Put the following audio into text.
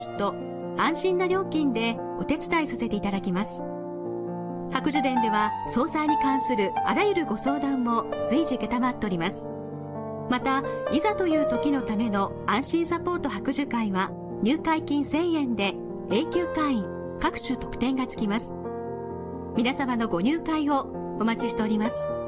と安心な料金でお手伝いさせていただきます。白寿殿では総裁に関するあらゆるご相談も随時承っております。また、いざという時のための安心サポート白寿会は入会金1000円で永久会員、各種特典がつきます。皆様のご入会をお待ちしております。